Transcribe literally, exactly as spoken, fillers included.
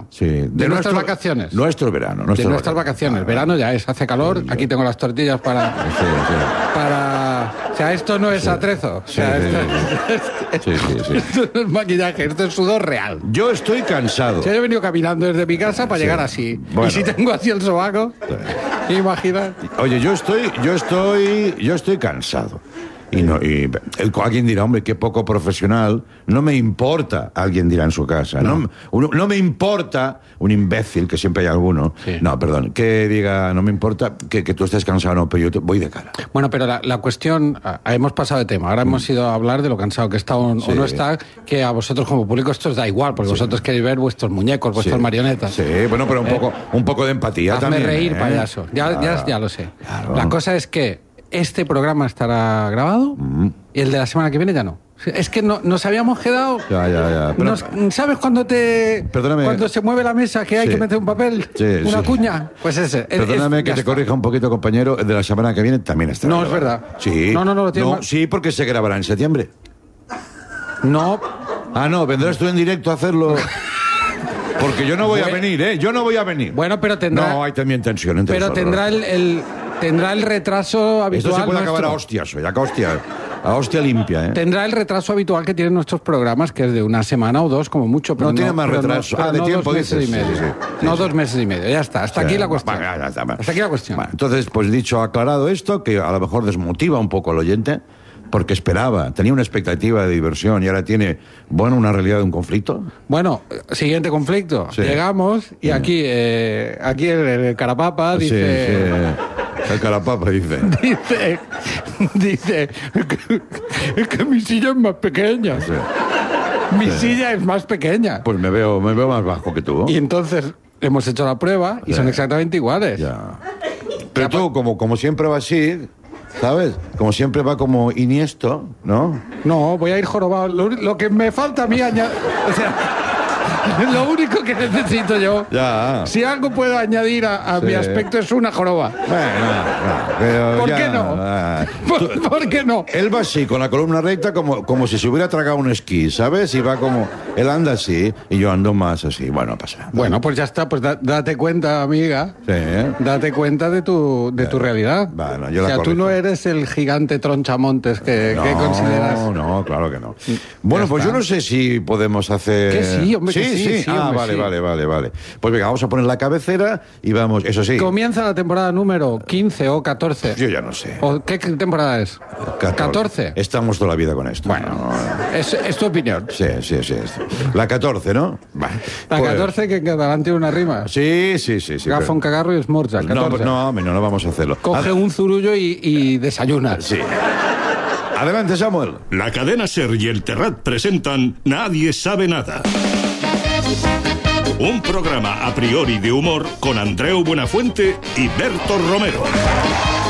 Sí. De, de nuestras nuestro, vacaciones. Nuestro verano. Nuestro de nuestras vacaciones. vacaciones. Verano ya es, hace calor, aquí tengo las tortillas para... Sí, sí. para... O sea, esto no es Sí. atrezo. O sea, Sí, esto, sí, sí, sí. esto no es maquillaje, esto es sudor real. Yo estoy cansado. O sea, yo he venido caminando desde mi casa para Sí. llegar así. Bueno. Y si tengo así el sobaco, imagina. Oye, yo estoy, yo estoy, yo estoy cansado. Y no, y el, alguien dirá, hombre, qué poco profesional. No me importa, alguien dirá en su casa. No, no, uno- no me importa un imbécil, que siempre hay alguno. Sí. No, perdón, que diga, no me importa que, que tú estés cansado, no, pero yo te, voy de cara. Bueno, pero la, la cuestión, ah, hemos pasado de tema. Ahora hemos ido a hablar de lo cansado que está o, Sí. o no está, que a vosotros como público esto os da igual, porque Sí. vosotros queréis ver vuestros muñecos, vuestras Sí. marionetas. Sí, bueno, pero un poco, un poco de empatía Hazme también. reír, ¿eh? payaso. Ya, ya, Claro. ya lo sé. Claro. La cosa es que este programa estará grabado Mm. y el de la semana que viene ya no. Es que no, nos habíamos quedado... Ya, ya, ya. Pero- Nos- ¿Sabes cuando te Perdóname. cuando se mueve la mesa que hay Sí. que meter un papel? Sí, una sí. cuña. Pues ese. Es- Perdóname es- que ya te está. corrija un poquito, compañero. El de la semana que viene también está. No, es verdad. Sí. No, no, no, lo tiene mal. Sí, porque se grabará en septiembre. No, Ah, no, vendrás tú en directo a hacerlo. Porque yo no voy a Bueno. venir, ¿eh? Yo no voy a venir. bueno, pero tendrá... No, hay también tensión entre pero nosotros. tendrá el, el- tendrá el retraso habitual. Esto se puede acabar a nuestro. hostias hoy, a hostia, a hostia limpia, ¿eh? Tendrá el retraso habitual que tienen nuestros programas, que es de una semana o dos, como mucho. Pero No tiene más pero retraso. pero Ah, de no tiempo dos meses dices. y medio. Sí, sí, sí, no sí. dos meses y medio. Ya está. Hasta O sea, aquí la cuestión. va, ya está, va. Hasta aquí la cuestión. Bueno, entonces, pues dicho, aclarado esto, que a lo mejor desmotiva un poco al oyente, porque esperaba, tenía una expectativa de diversión y ahora tiene, bueno, una realidad de un conflicto. Bueno, eh, siguiente conflicto. Sí. Llegamos y aquí, eh, aquí el, el carapapa dice. Sí, sí. El carapapa dice. Dice, dice que, es que mi silla es más pequeña. Sí. Mi silla es más pequeña. Pues me veo, me veo más bajo que tú. Y entonces hemos hecho la prueba y Sí. son exactamente iguales. Ya. Pero tú, como, como siempre va así, ¿sabes? Como siempre va como Iniesto, ¿no? No, voy a ir jorobado. Lo, lo que me falta a mí añadir. O sea, lo único que necesito yo. Ya. Si algo puedo añadir a, a Sí. mi aspecto es una joroba. Bueno, no, pero ¿Por ya, qué no? ah. ¿Por, por qué no? Él va así, con la columna recta, como, como si se hubiera tragado un esquí, ¿sabes? Y va como... Él anda así y yo ando más así. Bueno, pasa nada. Bueno, pues ya está. Pues da- date cuenta, amiga. Sí, ¿eh? Date cuenta de tu, de tu realidad. Bueno, yo o la sea, tú corrijo. no eres el gigante tronchamontes que, que consideras. No, no, claro que no. Bueno, pues está. yo no sé si podemos hacer... Que sí, hombre, que sí, sí, ah, hombre, vale, sí. vale, vale, vale. Pues venga, vamos a poner la cabecera y vamos... Eso sí, Comienza la temporada número quince o catorce. yo ya no sé. ¿O qué temporada es? catorce. Estamos toda la vida con esto. Bueno, No, es, es tu opinión. sí, sí, sí. La catorce, ¿no? Vale. La Pues- catorce que adelante tiene una rima. Sí, sí, sí. sí Gafón, pero- cagarro y esmorza. No, catorce. no, hombre, no, no vamos a hacerlo. Coge Ad- un zurullo y, y desayuna. Sí. Adelante, Samuel. La cadena SER y el Terrat presentan Nadie sabe nada. Un programa a priori de humor con Andreu Buenafuente y Berto Romero.